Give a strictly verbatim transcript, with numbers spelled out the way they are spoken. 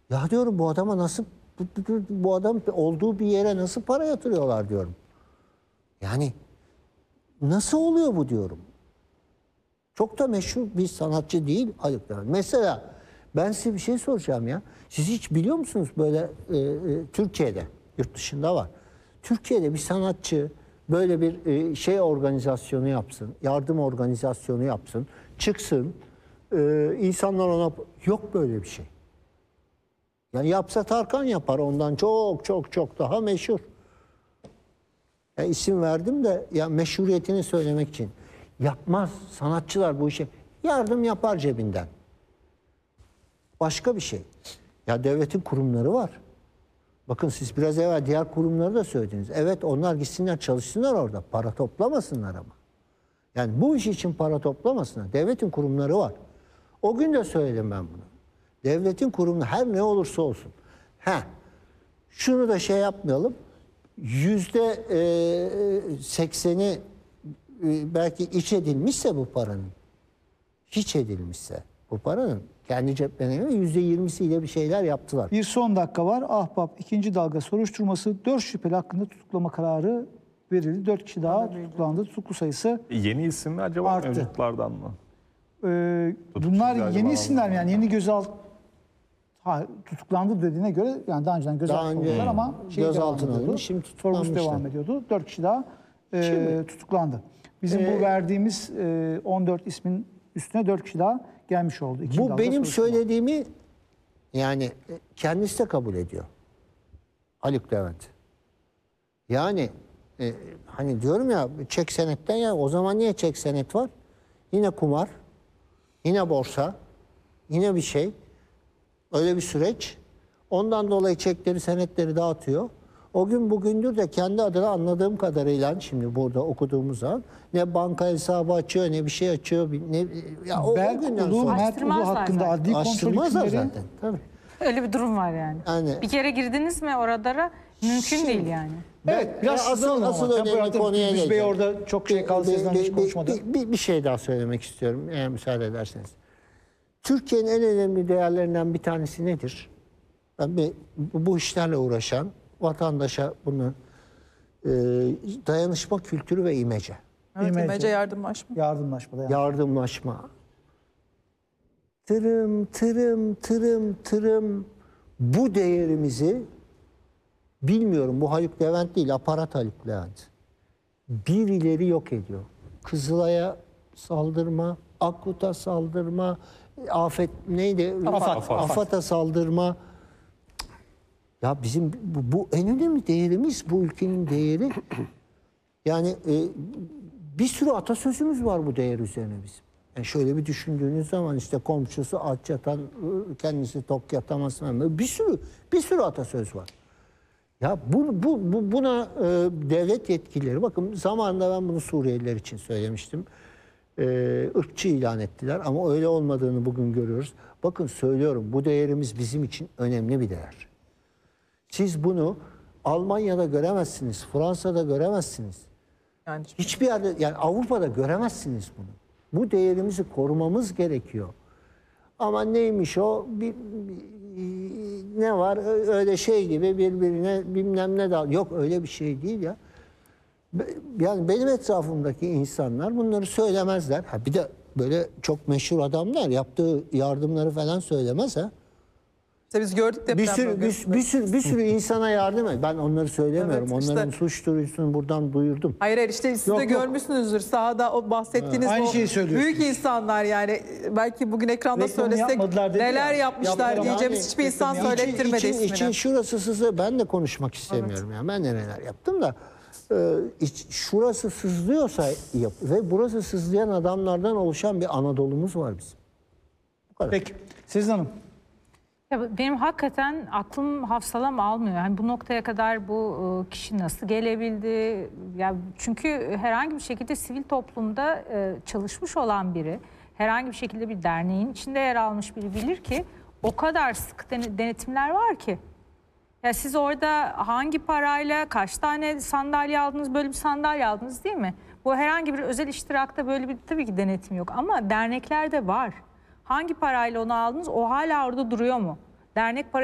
Ya diyorum bu adama nasıl, bu, bu, bu adam olduğu bir yere nasıl para yatırıyorlar diyorum. Yani nasıl oluyor bu diyorum. Çok da meşhur bir sanatçı değil Haluk Levent. Mesela ben size bir şey soracağım ya. Siz hiç biliyor musunuz böyle e, e, Türkiye'de, yurt dışında var. Türkiye'de bir sanatçı böyle bir e, şey organizasyonu yapsın, yardım organizasyonu yapsın, çıksın, e, insanlar ona... Yok böyle bir şey. Yani yapsa Tarkan yapar, ondan çok çok çok daha meşhur. Yani isim verdim de ya meşhuriyetini söylemek için. Yapmaz. Sanatçılar bu işe yardım yapar cebinden. Başka bir şey. Ya devletin kurumları var. Bakın siz biraz evvel diğer kurumları da söylediniz. Evet, onlar gitsinler çalışsınlar orada. Para toplamasınlar ama. Yani bu iş için para toplamasınlar. Devletin kurumları var. O gün de söyledim ben bunu. Devletin kurumu her ne olursa olsun. Ha, şunu da şey yapmayalım. Yüzde sekseni belki iç edilmişse bu paranın, hiç edilmişse bu paranın kendi ceplerine göre yüzde yirmisiyle bir şeyler yaptılar. Bir son dakika var. Ahbap ikinci dalga soruşturması, dört şüpheli hakkında tutuklama kararı verildi. Dört kişi daha tutuklandı. Tutuklu sayısı Yeni isim mi acaba arttı. mevcutlardan mı? Ee, Tutuklu bunlar galiba yeni isimler mi? Yani anlamında. yeni gözaltı ha, tutuklandı dediğine göre yani daha önceden gözaltı Daha önce oldular ama şey gözaltına devam ediyordu. alınmış, şimdi Sorgusu tutuklanmışlar. devam ediyordu. Dört kişi daha e, tutuklandı. Bizim Ee, bu verdiğimiz e, on dört ismin üstüne dört kişi daha gelmiş oldu. İkinci Bu dalga benim soruşturma. söylediğimi yani kendisi de kabul ediyor. Haluk Levent. Yani e, hani diyorum ya çek senetten, ya o zaman niye çek senet var? Yine kumar, yine borsa, yine bir şey. Öyle bir süreç. Ondan dolayı çekleri, senetleri dağıtıyor. O gün bugündür de kendi adına anladığım kadarıyla şimdi burada okuduğumuz an ne banka hesabı açıyor, ne bir şey açıyor. Ne, ya o, o Berk günden Ulu, sonra Mert Ulu Açtırmazlar hakkında zaten. adli kontrol açtırmazlar hükümleri zaten. Tabii. Öyle bir durum var yani. Yani- Bir kere girdiniz mi oralara mümkün Şimdi- değil yani. Evet, biraz Ya asıl- hızlanalım asıl ama. önemli Temporatur konuya Gündüz Bey geleceğim. orada çok şey kaldı, Bir- sizden bir- hiç bir- konuşmadı. Bir, bir, bir şey daha söylemek istiyorum eğer müsaade ederseniz. Türkiye'nin en önemli değerlerinden bir tanesi nedir? Ben bir, bu işlerle uğraşan vatandaşa bunu e, dayanışma kültürü ve imece. Evet, İmece. imece yardımlaşma. Yardımlaşmada yani. Yardımlaşma. Tırım tırım tırım tırım bu değerimizi bilmiyorum, bu Haluk Levent değil, aparat Haluk Levent. Birileri yok ediyor. Kızılay'a saldırma, Akkut'a saldırma, Afet neydi? Afat. Afat. AFAD'a saldırma. Ya bizim bu, bu en önemli değerimiz, bu ülkenin değeri. Yani e, bir sürü atasözümüz var bu değer üzerine bizim. Yani şöyle bir düşündüğünüz zaman işte komşusu aç yatan, kendisi tok yatamaz. Bir sürü bir sürü atasöz var. Ya bu, bu, bu buna e, devlet yetkilileri, bakın zamanında ben bunu Suriyeliler için söylemiştim. E, ırkçı ilan ettiler ama öyle olmadığını bugün görüyoruz. Bakın söylüyorum, bu değerimiz bizim için önemli bir değer. Siz bunu Almanya'da göremezsiniz, Fransa'da göremezsiniz. Yani Hiçbir yerde, yani Avrupa'da göremezsiniz bunu. Bu değerimizi korumamız gerekiyor. Ama neymiş o? Bir, bir- ne var? Öyle şey gibi birbirine bilmem ne dal. Yok, öyle bir şey değil ya. Be- Yani benim etrafımdaki insanlar bunları söylemezler. Ha bir de böyle çok meşhur adamlar yaptığı yardımları falan söylemez ha. işte biz gördük deprem Bir sürü, bir, bölgesinde. bir sürü bir sürü insana yardım et. Ben onları söylemiyorum. Evet, işte. Onların suç duyurusunu buradan duyurdum. Hayır hayır işte siz Yok, de yok. görmüşsünüzdür sahada o bahsettiğiniz Aynı o şeyi söylüyorsunuz. büyük insanlar yani belki bugün ekranda Reklamını söylesek yapmadılar dedi neler ya. yapmışlar Yaptılar ama diyeceğimiz yani hiçbir insan reklamını söylettirmedi için, ismini. için şurası sızı, ben de konuşmak istemiyorum ya. Ben de neler yaptım da e, iç- şurası sızlıyorsa yap ve burası sızlayan adamlardan oluşan bir Anadolu'muz var bizim. Bu kadar. Peki. Sizin Hanım. Ya benim hakikaten aklım hafsalam almıyor. Yani bu noktaya kadar bu e, kişi nasıl gelebildi? Ya çünkü herhangi bir şekilde sivil toplumda e, çalışmış olan biri, herhangi bir şekilde bir derneğin içinde yer almış biri bilir ki o kadar sıkı den- denetimler var ki. Ya siz orada hangi parayla kaç tane sandalye aldınız, böyle bir sandalye aldınız değil mi? Bu herhangi bir özel iştirakta böyle bir tabii ki denetim yok ama derneklerde var. Hangi parayla onu aldınız, o hala orada duruyor mu? Dernek parası